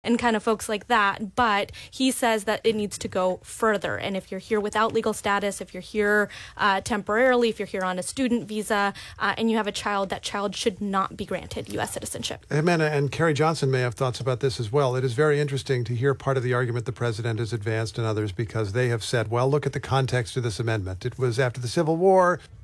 and kind of folks like that. But he says that it needs to go further. And if you're here without legal status, if you're here temporarily, if you're here on a student visa, and you have a child, that child should not be granted U.S. citizenship. Amanda and Carrie Johnson may have thoughts about this as well. It is very interesting to hear part of the argument the president has advanced and others, because they have said, well, look at the context of this amendment. It was after the Civil War.